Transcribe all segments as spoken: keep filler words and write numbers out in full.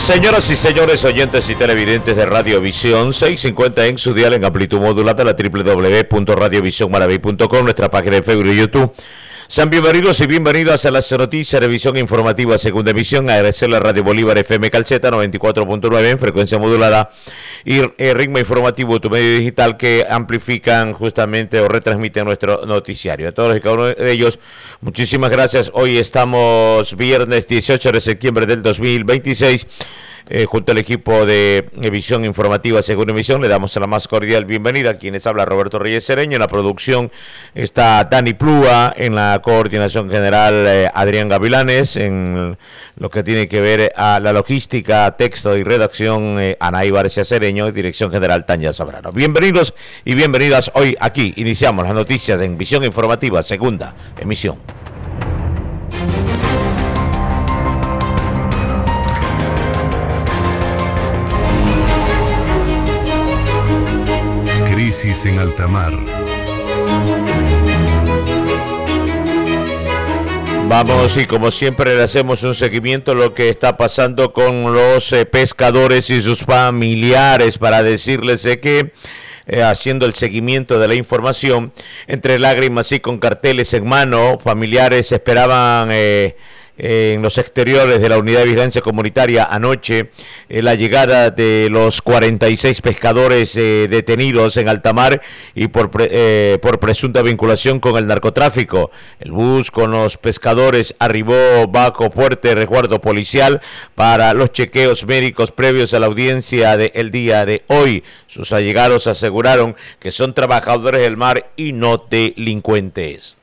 Señoras y señores oyentes y televidentes de Radiovisión, seiscientos cincuenta en su dial en amplitud modulada, la doble u doble u doble u punto radiovision maraví punto com, nuestra página de Facebook y YouTube. Sean bienvenidos y bienvenidas a las noticias de Visión Informativa, segunda emisión. Agradecerle a Radio Bolívar F M Calceta noventa y cuatro punto nueve en frecuencia modulada y el ritmo informativo, tu medio digital, que amplifican justamente o retransmiten nuestro noticiario. A todos y cada uno de ellos, muchísimas gracias. Hoy estamos viernes dieciocho de septiembre del dos mil veintiséis. Eh, junto al equipo de Visión Informativa Segunda Emisión le damos la más cordial bienvenida. A quienes habla Roberto Reyes Cereño. En la producción está Dani Plúa, en la coordinación general eh, Adrián Gavilanes, en lo que tiene que ver a la logística, texto y redacción eh, Anaí Barcia Cereño, y dirección general Tania Zambrano. Bienvenidos y bienvenidas. Hoy aquí iniciamos las noticias en Visión Informativa Segunda Emisión. Crisis en alta mar. Vamos, y como siempre le hacemos un seguimiento a lo que está pasando con los eh, pescadores y sus familiares, para decirles de que eh, haciendo el seguimiento de la información, entre lágrimas y con carteles en mano, familiares esperaban eh, en los exteriores de la Unidad de Vigilancia Comunitaria anoche eh, la llegada de los cuarenta y seis pescadores eh, detenidos en alta mar y por, pre, eh, por presunta vinculación con el narcotráfico. El bus con los pescadores arribó bajo fuerte resguardo policial para los chequeos médicos previos a la audiencia del día de hoy. Sus allegados aseguraron que son trabajadores del mar y no delincuentes.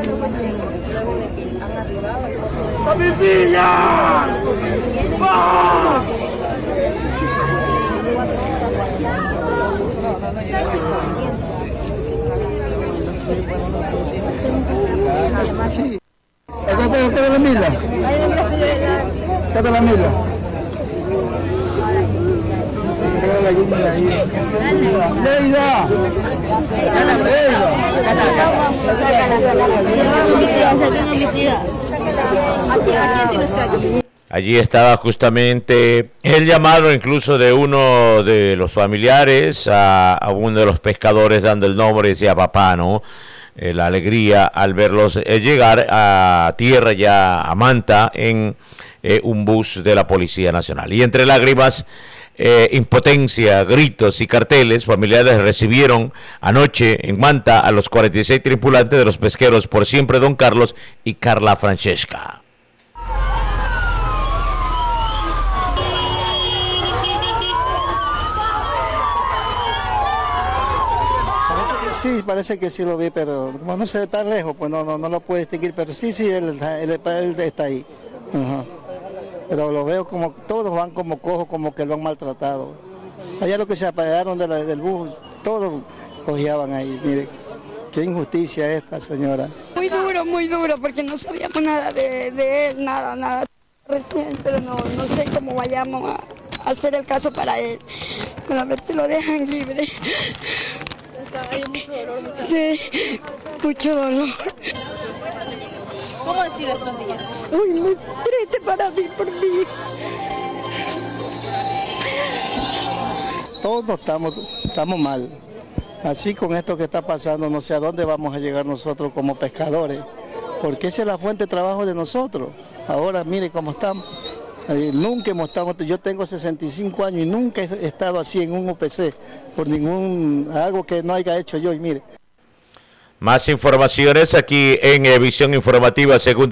¡Policía! ¡Vamos! Sí. ¿Acá está, acá está la mila? Acá está la mila. ¡Leida! ¡Leida! Allí estaba justamente el llamado incluso de uno de los familiares a, a uno de los pescadores, dando el nombre, decía papá, ¿no? Eh, la alegría al verlos eh, llegar a tierra, ya a Manta, en eh, un bus de la Policía Nacional. Y entre lágrimas, eh, impotencia, gritos y carteles, familiares recibieron anoche en Manta a los cuarenta y seis tripulantes de los pesqueros Por Siempre Don Carlos y Carla Francesca. Sí, parece que sí lo vi, pero como no se ve tan lejos, pues no, no, no lo puedo distinguir, pero sí, sí, él, él, él está ahí. Uh-huh. Pero lo veo como, todos van como cojos, como que lo han maltratado. Allá los que se apagaron de la, del bus, todos cojeaban ahí, mire, qué injusticia esta, señora. Muy duro, muy duro, porque no sabíamos nada de, de él, nada, nada. Recién, pero no, no sé cómo vayamos a, a hacer el caso para él. Pero a ver si lo dejan libre. ¿Hay mucho dolor? Mucho... Sí, mucho dolor. ¿Cómo han sido estos días? Uy, muy triste para mí, por mí. Todos estamos, estamos mal. Así con esto que está pasando, no sé a dónde vamos a llegar nosotros como pescadores, porque esa es la fuente de trabajo de nosotros. Ahora mire cómo estamos. Eh, nunca hemos estado, yo tengo sesenta y cinco años y nunca he estado así en un O P C, por ningún, algo que no haya hecho yo, y mire. Más informaciones aquí en eh, Visión Informativa Segunda